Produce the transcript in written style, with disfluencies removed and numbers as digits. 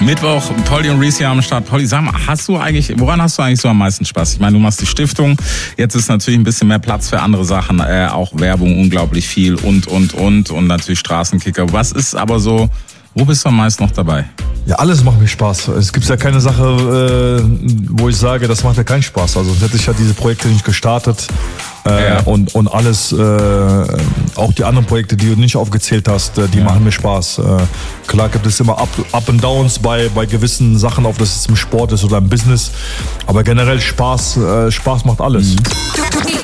Mittwoch, Polly und Reese hier am Start. Polly, sag mal, woran hast du eigentlich so am meisten Spaß? Ich meine, du machst die Stiftung, jetzt ist natürlich ein bisschen mehr Platz für andere Sachen, auch Werbung unglaublich viel und natürlich Straßenkicker. Was ist aber so, wo bist du am meisten noch dabei? Ja, alles macht mir Spaß. Es gibt ja keine Sache, wo ich sage, das macht ja keinen Spaß. Also sonst hätte ich ja diese Projekte nicht gestartet. Und alles, auch die anderen Projekte, die du nicht aufgezählt hast, die machen mir Spaß. Klar gibt es immer Up and Downs bei gewissen Sachen, ob das jetzt im Sport ist oder im Business. Aber generell Spaß macht alles.